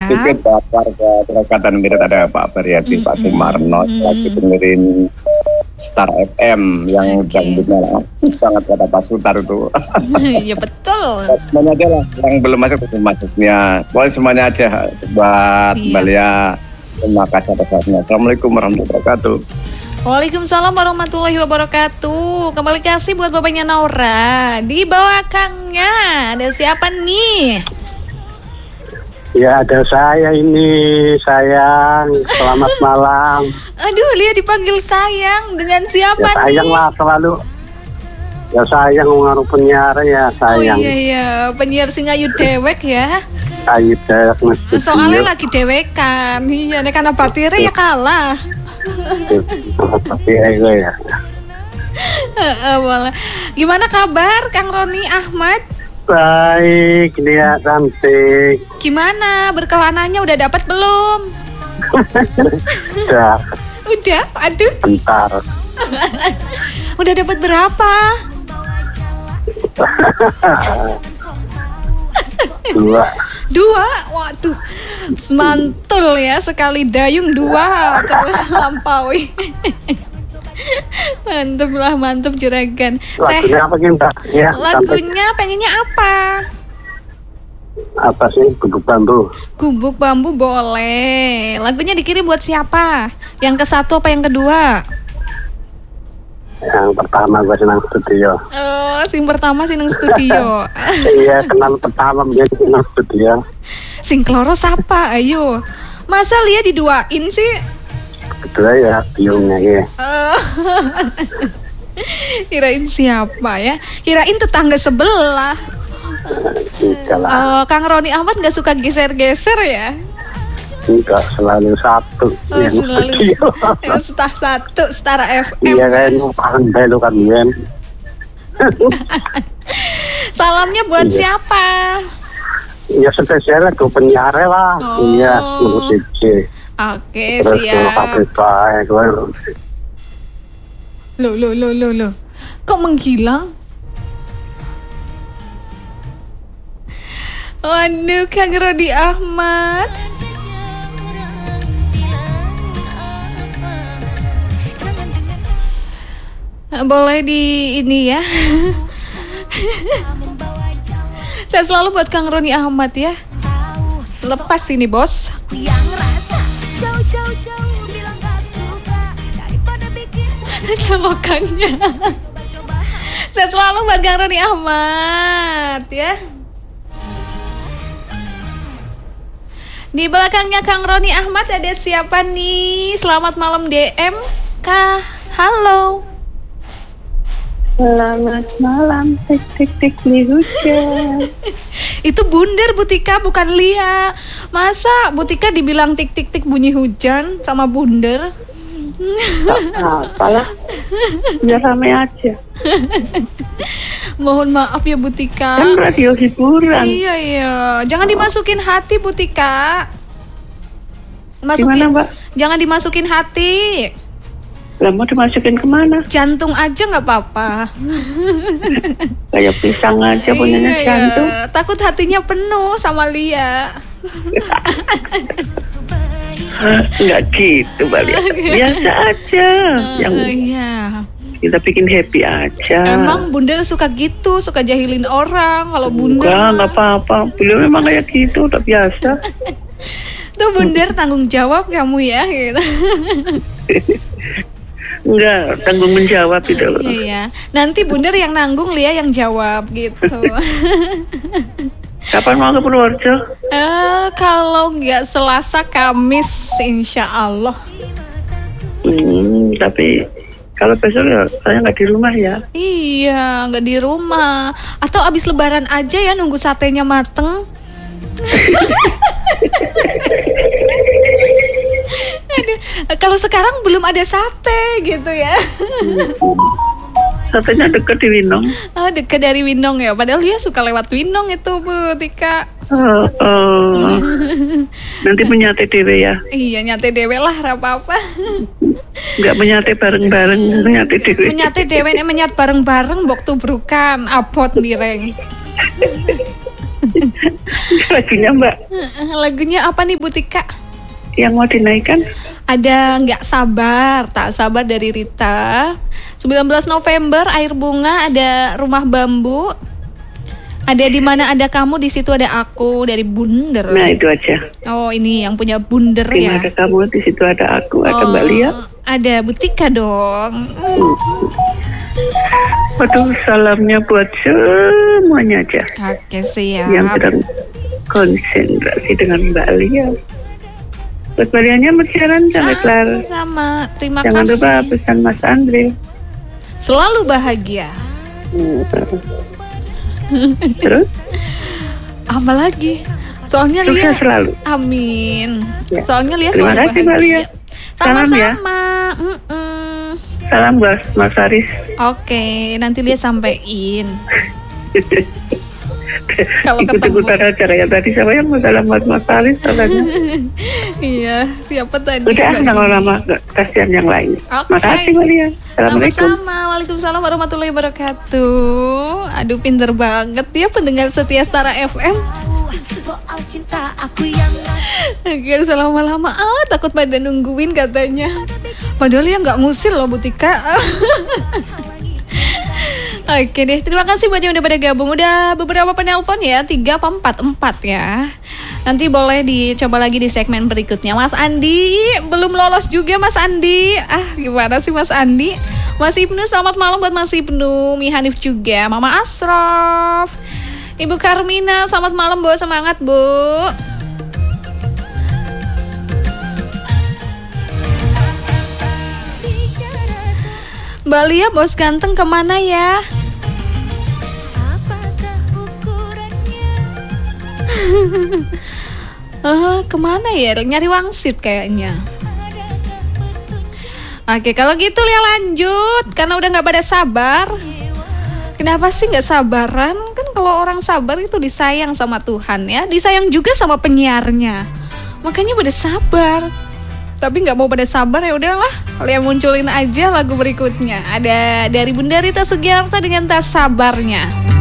sedikit buat warga Krakatau Mirit, ada Pak Baryadi, Pak Sumarno, lagi dengerin Star FM yang jangkutnya sangat kata Pak Sutar itu. Iya betul. Semuanya aja lah, yang belum masuk masuknya. Pokoknya semuanya aja buat Balia. Terima kasih atas waktunya. Assalamualaikum warahmatullahi wabarakatuh. Waalaikumsalam warahmatullahi wabarakatuh. Kembali kasih buat bapaknya Naura. Di belakangnya ada siapa nih? Ya, ada saya ini, sayang. Selamat malam. Aduh, Lia dipanggil sayang. Dengan siapa ya, sayang nih? Lah selalu. Ya sayang ngaruh penyiar ya, sayang. Oh iya, penyiar sing ayu dewek ya. Ayu dewek mesti. Soalnya lagi dewekan. Iya, nek ana batire ya kalah. Tapi ya. Boleh. Gimana kabar Kang Roni Ahmad? Baik, dia cantik. Gimana? Berkelanannya udah dapat belum? Udah. Udah? Aduh. Bentar. Udah dapat berapa? 2. Waduh. Mantul ya, sekali dayung 2 terlampaui. Mantap juragan. Lagunya apa kita? Ya, lagunya pengennya apa? Apa sih? Gubuk Bambu. Gubuk Bambu boleh. Lagunya dikirim buat siapa? Yang ke-1 apa yang kedua? Yang pertama gue senang studio. Oh, sing pertama senang studio. Iya, kenal pertama dia senang studio. Sing kloro siapa? Ayo. Masa Lia diduain sih? Kedua ya biungnya ya. Kirain siapa ya? Kirain tetangga sebelah. Kang Roni Ahmad gak suka geser-geser ya? Enggak, selalu satu. Selalu satu Star FM. Iya kan, paham lu kan Ben. Salamnya buat siapa? Ya spesial ke penyiar lah. Iya, musik. Oke, siap. Loh. Kok menghilang? Waduh, Kang Roni Ahmad. Boleh di ini ya. Saya selalu buat Kang Roni Ahmad ya. Lepas ini bos. Colokannya. Saya selalu buat Kang Roni Ahmad ya. Di belakangnya Kang Roni Ahmad ada siapa nih? Selamat malam DM Kak. Halo. Selamat malam, tik nih hujan. Itu Bundar Butika bukan Lia. Masa Butika dibilang tik bunyi hujan sama Bundar? Apalah, biar rame aja. Mohon maaf ya Butika. Kan radio hiburan. Iya, jangan dimasukin hati Butika. Gimana Mbak? Jangan dimasukin hati. Lah mau dimasukin kemana? Jantung aja nggak apa-apa. Kayak pisang aja punyanya jantung. Takut hatinya penuh sama Lia. Enggak gitu Mbak Lia. Biasa aja. Yang kita bikin happy aja. Emang Bunda suka gitu, suka jahilin orang. Kalau Bunda enggak apa-apa. Beliau memang kayak gitu, udah biasa. Tuh Bunda tanggung jawab kamu ya gitu. Enggak, tanggung menjawab itu. Iya. Nanti Bunda yang nanggung, Lia yang jawab gitu. Kapan mau ke Purworejo? Kalau nggak Selasa, Kamis, insya Allah. Tapi kalau besok ya saya nggak di rumah ya. Iya, nggak di rumah. Atau abis Lebaran aja ya, nunggu satenya mateng. Aduh, kalau sekarang belum ada sate gitu ya. Satenya dekat di Winong. Oh, dekat dari Winong ya. Padahal dia suka lewat Winong itu Bu Tika. Nanti menyate dewe ya. Iya, nyate dewe lah, apa-apa. Enggak menyate bareng-bareng, menyate dewe. Menyate dewe, menyat bareng-bareng, bok tubrukan, abot mireng. Lagunya Mbak. Lagunya apa nih Bu Tika? Yang mau dinaikkan? Ada Nggak Sabar, Tak Sabar dari Rita. 19 November, Air Bunga, ada Rumah Bambu. Ada Di Mana Ada Kamu, Di Situ Ada Aku dari Bunder. Nah, itu aja. Oh, ini yang punya Bunder Di ya. Mana Ada Kamu, Di Situ Ada Aku. Ada Mbak Lia. Ada Bu Tika dong. Waduh, salamnya buat semuanya aja. Oke, siap. Yang sedang konsentrasi dengan Mbak Lia. Buat Mbak Lianya berjalan sampai kelar. Sama, terima Jangan kasih. lupa pesan Mas Andre. Selalu bahagia. Terus? Apa lagi? Soalnya Sukses Lia. selalu. Amin. Ya. Soalnya Lia Terima selalu kasih, Mbak bahagia. Lia. Salam ya. Sama-sama. Salam buat Mas Faris. Oke, nanti Lia sampein. Kalau ketemu. Ikut-ikutan acaranya tadi. Siapa yang mau salam buat Mas Faris? Iya, siapa tadi? Udah, Mbak jangan Cindy. lama. Kasihan yang lain. Oke. Makasih Mbak Lia. Assalamualaikum. Sama-sama. Waalaikumsalam warahmatullahi wabarakatuh. Aduh, pinter banget dia pendengar setia Stara FM. Soal cinta aku yang Gak usah lama-lama, takut pada nungguin katanya. Padahal ya nggak ngusil loh Bu Tika. Oke deh, terima kasih buat yang udah pada gabung. Udah beberapa penelpon ya, 3 apa 4 ya. Nanti boleh dicoba lagi di segmen berikutnya. Mas Andi, belum lolos juga Mas Andi. Gimana sih Mas Andi? Mas Ibnu, selamat malam buat Mas Ibnu. Mi Hanif juga, Mama Asrof, Ibu Karmina, selamat malam Bu, semangat Bu. Mbak Lia, bos ganteng kemana ya? Kemana ya? Nyari wangsit kayaknya. Oke, kalau gitu Lia lanjut. Karena udah gak pada sabar. Kenapa sih gak sabaran? Kan kalau orang sabar itu disayang sama Tuhan ya. Disayang juga sama penyiarnya. Makanya pada sabar. Tapi nggak mau pada sabar, ya udahlah. Lia munculin aja lagu berikutnya. Ada dari Bunda Rita Sugiarto dengan Tas Sabarnya.